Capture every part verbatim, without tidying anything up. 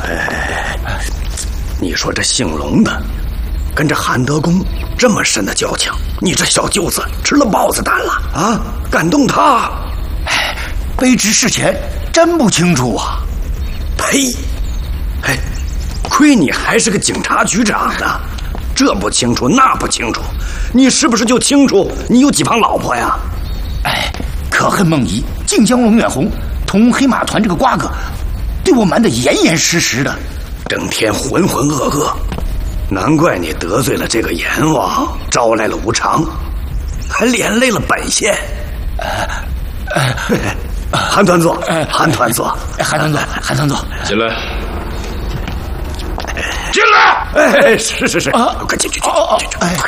哎，你说这姓龙的跟这韩德公这么深的交情，你这小舅子吃了豹子胆了啊？感动他？ 哎，卑职事前真不清楚啊。 呸！哎，亏你还是个警察局长呢，这不清楚那不清楚，你是不是就清楚你有几房老婆呀？ 哎，可恨孟仪竟将龙远红同黑马团这个瓜葛对我瞒得严严实实的， 整天浑浑噩噩，难怪你得罪了这个阎王，招来了无常，还连累了本县。呃呃、韩团座，韩团座， 韩团座，韩团座， 进来，进来！ 哎，是是是，啊、快进去，进去，进去，快！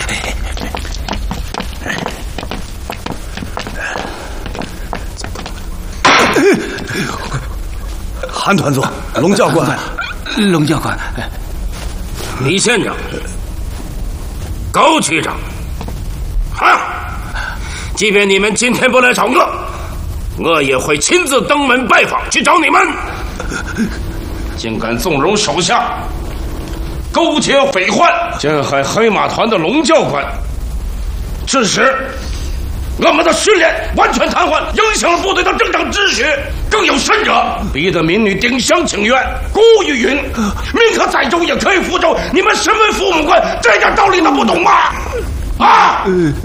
韩团座，龙教官， 龙教官， 李县长，高局长，啊！即便你们今天不来找我，我也会亲自登门拜访去找你们。竟敢纵容手下，勾结匪患，陷害黑马团的龙教官，致使我们的训练完全瘫痪，影响了部队的正常秩序。更有甚者，逼得民女丁香情愿，孤于云，民可载舟，也可以覆舟。你们身为父母官，这点道理都不懂吗？啊！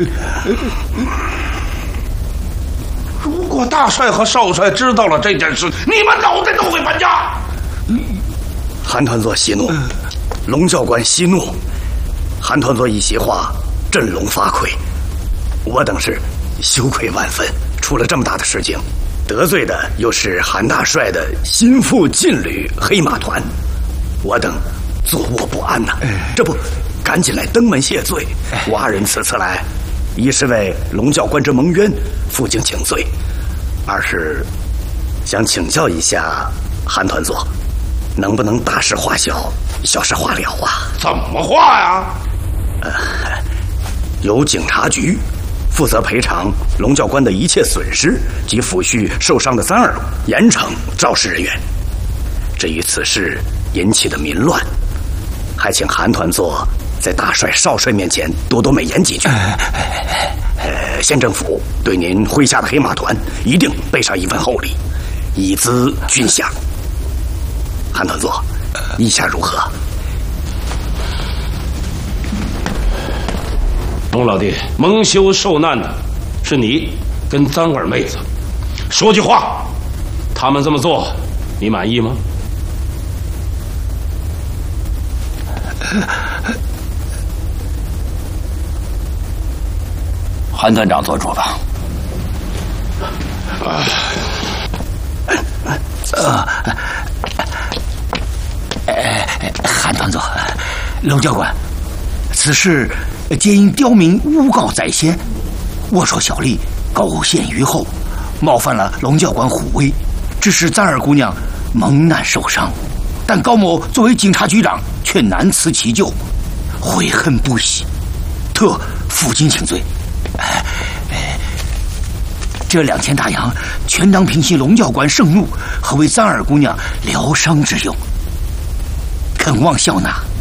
如果大帅和少帅知道了这件事，你们脑袋都会搬家。 韩团座息怒，龙教官息怒，韩团座一席话，振聋发聩。我等是羞愧万分，出了这么大的事情，得罪的又是韩大帅的心腹劲旅黑马团，我等坐卧不安呐、啊。这不，赶紧来登门谢罪。我二人此次来，一是为龙教官之蒙冤负荆请罪，二是想请教一下韩团座，能不能大事化小，小事化了啊？ 怎么化呀？ 呃，由警察局负责赔偿龙教官的一切损失及抚恤受伤的簪耳，严惩肇事人员。至于此事引起的民乱，还请韩团座在大帅少帅面前多多美言几句。呃，县政府对您麾下的黑马团一定备上一份厚礼，以资军饷。韩团座，意下如何？ 龙老弟，蒙羞受难的是你跟簪耳妹子，说句话，他们这么做，你满意吗？ 韩团长做主吧。 啊， 呃，韩团座，龙教官，此事皆因刁民诬告在先，我说小吏苟陷于后，冒犯了龙教官虎威，致使簪耳姑娘蒙难受伤。但高某作为警察局长，却难辞其咎，悔恨不喜，特负荆请罪。哎哎，这两千大洋全当平息龙教官盛怒和为簪耳姑娘疗伤之用，恳望笑纳。